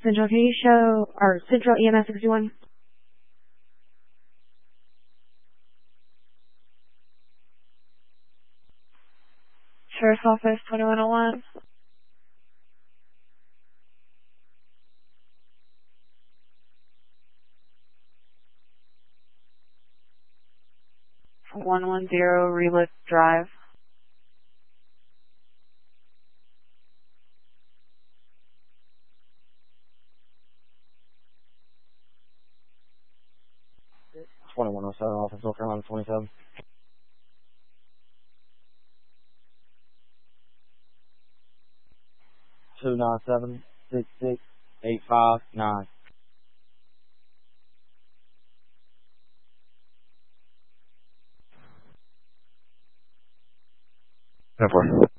Central, can you show, or Central EMS 61? Sheriff's Office 2101. Relift Drive. Office North Carolina 27. 297-66859. Ten-4.